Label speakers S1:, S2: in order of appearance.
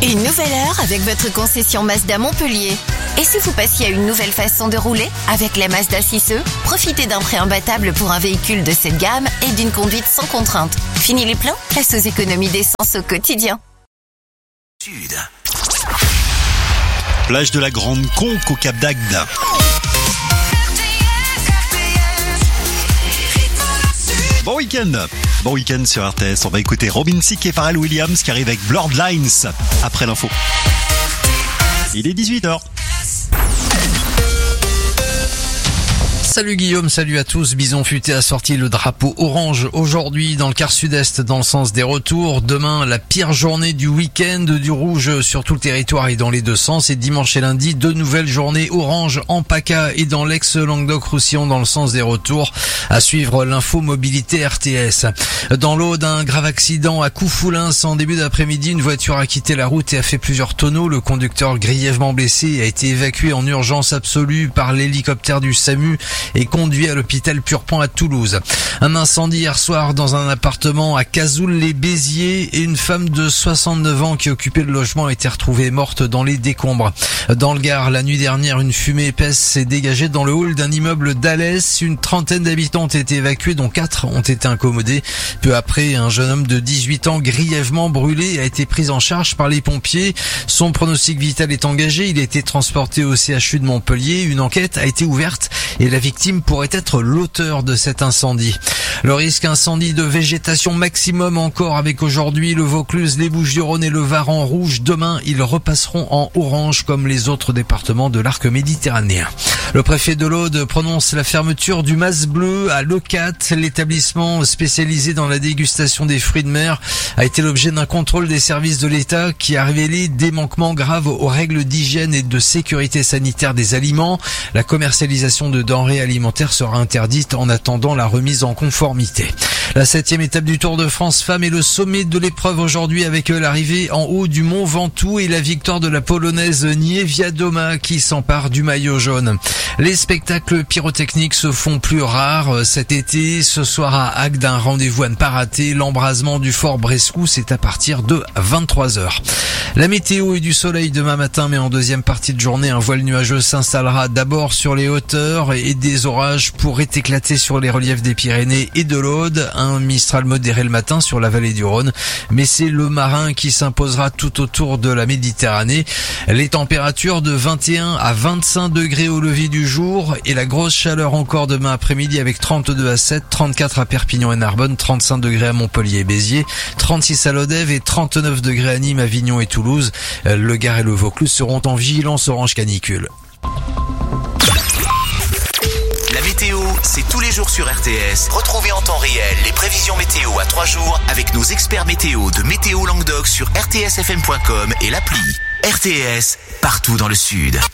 S1: Une nouvelle heure avec votre concession Mazda Montpellier. Et si vous passiez à une nouvelle façon de rouler? Avec la Mazda 6e, profitez d'un prix imbattable pour un véhicule de cette gamme et d'une conduite sans contrainte. Fini les plans, place aux économies d'essence au quotidien.
S2: Sud. Plage de la Grande Conque au Cap d'Agde. Bon week-end sur RTS. On va écouter Robin Thicke et Pharrell Williams qui arrive avec Blurred Lines après l'info. Il est 18h.
S3: Salut Guillaume, salut à tous. Bison Futé a sorti le drapeau orange aujourd'hui dans le quart sud-est dans le sens des retours. Demain, la pire journée du week-end, du rouge sur tout le territoire et dans les deux sens. Et dimanche et lundi, deux nouvelles journées orange en PACA et dans l'ex-Languedoc-Roussillon dans le sens des retours. À suivre l'info mobilité RTS. Dans l'Aude, un grave accident à Coufoulins en début d'après-midi. Une voiture a quitté la route et a fait plusieurs tonneaux. Le conducteur grièvement blessé a été évacué en urgence absolue par l'hélicoptère du SAMU et conduit à l'hôpital Purpan à Toulouse. Un incendie hier soir dans un appartement à Cazoul-les-Béziers et une femme de 69 ans qui occupait le logement a été retrouvée morte dans les décombres. Dans le Gard, la nuit dernière, une fumée épaisse s'est dégagée dans le hall d'un immeuble d'Alès. Une trentaine d'habitants ont été évacués, dont 4 ont été incommodés. Peu après, un jeune homme de 18 ans grièvement brûlé a été pris en charge par les pompiers. Son pronostic vital est engagé. Il a été transporté au CHU de Montpellier. Une enquête a été ouverte et la victime pourrait être l'auteur de cet incendie. Le risque incendie de végétation maximum encore avec aujourd'hui le Vaucluse, les Bouches-du-Rhône et le Var en rouge. Demain, ils repasseront en orange comme les autres départements de l'arc méditerranéen. Le préfet de l'Aude prononce la fermeture du Mas Bleu à Leucat. L'établissement spécialisé dans la dégustation des fruits de mer a été l'objet d'un contrôle des services de l'État qui a révélé des manquements graves aux règles d'hygiène et de sécurité sanitaire des aliments. La commercialisation de denrées alimentaire sera interdite en attendant la remise en conformité. La 7e étape du Tour de France Femmes est le sommet de l'épreuve aujourd'hui avec l'arrivée en haut du Mont Ventoux et la victoire de la Polonaise Niewiadoma qui s'empare du maillot jaune. Les spectacles pyrotechniques se font plus rares cet été. Ce soir à Agde, un rendez-vous à ne pas rater. L'embrasement du fort Brescou, c'est à partir de 23h. La météo est du soleil demain matin, mais en deuxième partie de journée, un voile nuageux s'installera d'abord sur les hauteurs et des orages pourraient éclater sur les reliefs des Pyrénées et de l'Aude. Un mistral modéré le matin sur la vallée du Rhône, mais c'est le marin qui s'imposera tout autour de la Méditerranée. Les températures de 21 à 25 degrés au lever du jour et la grosse chaleur encore demain après-midi avec 32 à 7, 34 à Perpignan et Narbonne, 35 degrés à Montpellier et Béziers, 36 à Lodève et 39 degrés à Nîmes, Avignon et Toulouse. Le Gard et le Vaucluse seront en vigilance orange canicule.
S2: La météo, c'est tous les jours sur RTS. Retrouvez en temps réel les prévisions météo à 3 jours avec nos experts météo de Météo Languedoc sur rtsfm.com et l'appli. RTS, partout dans le Sud.